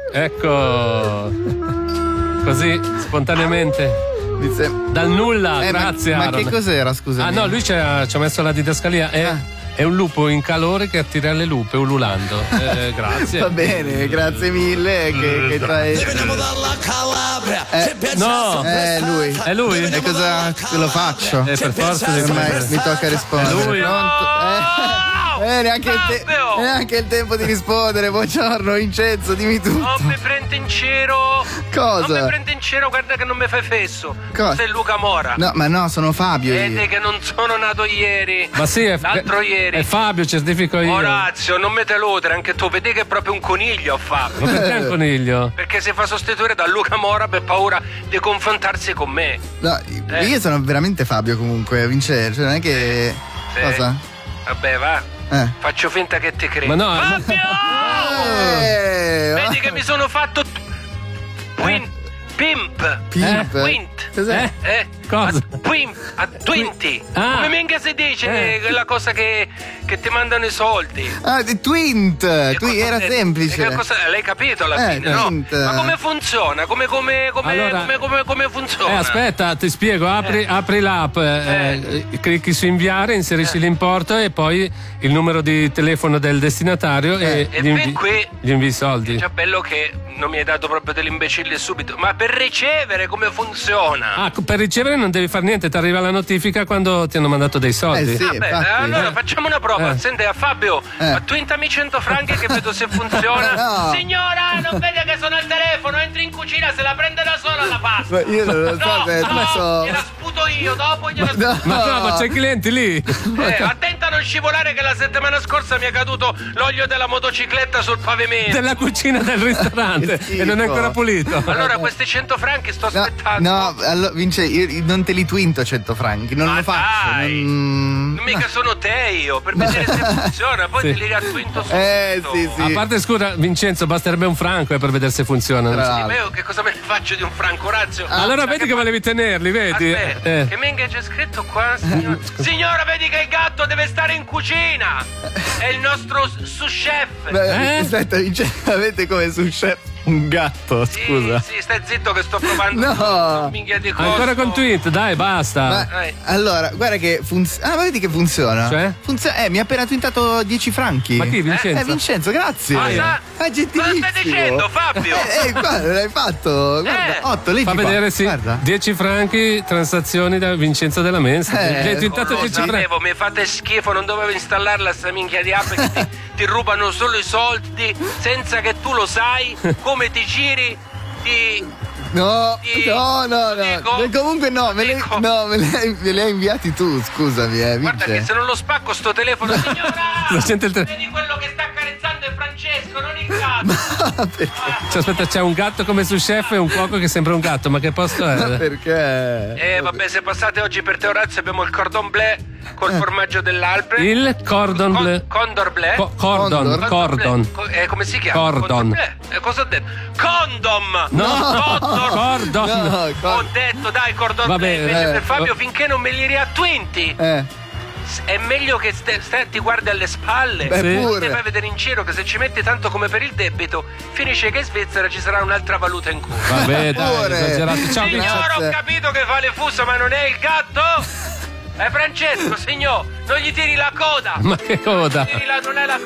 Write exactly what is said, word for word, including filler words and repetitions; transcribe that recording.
Ecco. Così, spontaneamente. Dal nulla, eh, grazie ma, Aaron. ma che cos'era, scusa? Ah no, lui ci ha, ci ha messo la didascalia. È, ah. è un lupo in calore che attira le lupe ululando. Eh, grazie. Va bene, grazie mille. Che, che trae... Veniamo dalla Calabria. Eh, no, è lui. È lui? E cosa lo faccio? Eh, per forza di ormai mi tocca rispondere. È lui. Pronto? Eh. Eh, neanche, il te- neanche il tempo di rispondere. Buongiorno Vincenzo, dimmi tu. Non mi prendi in giro. Cosa? Non mi prendi in giro, guarda che non mi fai fesso. Cosa? Sei Luca Mora. No, ma no, sono Fabio. Vedi io. che non sono nato ieri. Ma sì, è, l'altro ieri. È Fabio, certifico io. Orazio, non mi te ludere, anche tu vedi che è proprio un coniglio Fabio. Ma perché un coniglio? Perché si fa sostituire da Luca Mora per paura di confrontarsi con me. No, eh. io sono veramente Fabio comunque, Vincenzo, non è che... Sì. Cosa? Vabbè, va. Eh. Faccio finta che ti credo. Ma no, Fabio! Eh, vedi che mi sono fatto Twin Pimp. Pimp? Eh? Quint. Cos'è? Eh? eh? Cosa? A Twimp, a Twinty. Ah. Come minchia si dice Eh. quella cosa che, che ti mandano i soldi? Ah, di Twint. Twi- era Eh, semplice. che cosa- l'hai capito alla Eh, fine, no? Twint. Ma come funziona? Come, come, come, Allora- come, come, come funziona? Eh, aspetta, ti spiego. Apri, apri l'app, eh, eh, clicchi su inviare, inserisci Eh. l'importo e poi il numero di telefono del destinatario e, E gli, fin invi- qui gli invii i soldi. è già bello che non mi hai dato proprio degli imbecilli subito. Ma per ricevere come funziona? Ah, per ricevere non devi fare niente, ti arriva la notifica quando ti hanno mandato dei soldi. Eh, sì. Vabbè, infatti. allora Eh. facciamo una prova. Eh. Senti a Fabio, Eh. attwintami cento franchi che vedo se funziona. No. Signora, non vede che sono al telefono, entri in cucina, se la prende da sola la pasta. Ma io non lo so, No, se- no, non so. gliela sputo io, dopo gliela No. sputo. Ma no, ma c'è clienti lì. Eh, attenta a non scivolare che la settimana scorsa mi è caduto l'olio della motocicletta sul pavimento. Della cucina del ristorante Che schifo. e non è ancora pulito. Allora questi cento franchi sto No, aspettando. no, allora, Vince, io non te li twinto cento franchi, non Ma lo faccio. dai. Non... Non mica sono te io, per vedere se funziona, poi Sì. te li rattwinto subito. Eh, sì, sì. A parte, scusa, Vincenzo, basterebbe un franco eh, per vedere se funziona. Tra Sì, l'altro. ma io che cosa me ne faccio di un franco Orazio? Allora Sa vedi che volevi tenerli, vedi? Aspetta, Eh. che minchia c'è scritto qua, signora? Signora, vedi che il gatto deve stare in cucina! È il nostro sous chef! Beh, Eh? Aspetta, Vince, avete come su chef un gatto, scusa. Sì, sì, stai zitto che sto provando No. un minchia di costo. Ancora con tweet, dai, basta. Ma, Dai. allora, guarda che funziona. Ah, ma vedi che funziona? Cioè? Funziona. Eh, mi ha appena twintato dieci franchi. Ma chi, Eh, Vincenzo? Eh, Vincenzo, grazie. Cosa? È gentilissimo. Cosa stai dicendo, Fabio? Eh, eh, guarda, l'hai fatto. Guarda, Eh. otto, leggi Fa qua. vedere, sì. Guarda. dieci franchi, transazioni da Vincenzo della Mensa. Eh, Hai Oh, twittato lo dieci franchi. sapevo, mi fate schifo, non dovevo installarla sta minchia di app che ti, ti rubano solo i soldi senza che tu lo sai, come ti giri, ti... No, Sì, no, no, lo no. dico, Eh, Comunque no, lo me, le, dico. no me, le, me le hai inviati tu, scusami, eh, Guarda che Vince. se non lo spacco sto telefono, signora! Lo sente il te- Vedi quello che sta accarezzando è Francesco, non il gatto! Cioè, aspetta, c'è un gatto come su chef e un cuoco che sembra un gatto, ma che posto è? Perché? Eh vabbè, se passate oggi per te Orazio abbiamo il cordon bleu col formaggio dell'Alpe. Il cordon Con- bleu. Condor bleu. Co- cordon, Condor? cordon. bleu. Co- eh, come si chiama? Cordon. bleu. Eh, cosa ho detto? Condom! No, Condor! cordon. No, Ho co- detto dai cordon Va bleu bene, invece eh, per Fabio oh. finché non me li riattwinti. eh, È meglio che ste- ste- ti guardi alle spalle. beh, Sì. pure. Ti fai vedere in giro che se ci metti tanto come per il debito, finisce che in Svizzera ci sarà un'altra valuta in culo. Vabbè, dai, Pure. esagerato. Ciao, Signor- Vincenzo. Signora, ho grazie. capito che fa le fusa, ma non è il gatto? È Francesco, signor, non gli tiri la coda. Ma che coda? Non, gli tiri la- non è la